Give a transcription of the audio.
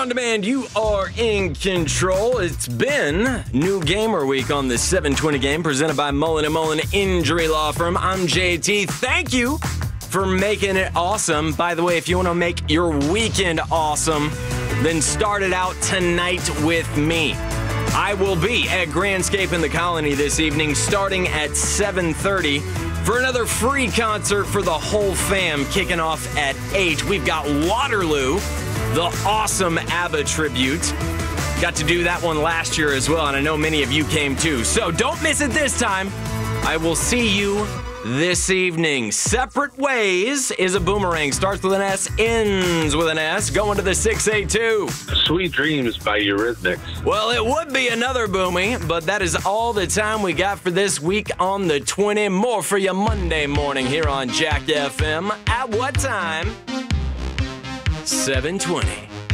On Demand, you are in control. It's been New Gamer Week on the 720 game presented by Mullen & Mullen Injury Law Firm. I'm JT. Thank you for making it awesome. By the way, if you want to make your weekend awesome, then start it out tonight with me. I will be at Grandscape in the Colony this evening starting at 7:30 for another free concert for the whole fam kicking off at 8. We've got Waterloo, the awesome ABBA tribute. Got to do that one last year as well, and I know many of you came too. So don't miss it this time. I will see you this evening. Separate Ways is a boomerang. Starts with an S, ends with an S. Going to the 682. Sweet Dreams by Eurythmics. Well, it would be another boomy, but that is all the time we got for this week on the 20. More for you Monday morning here on Jack FM. At what time? 7:20.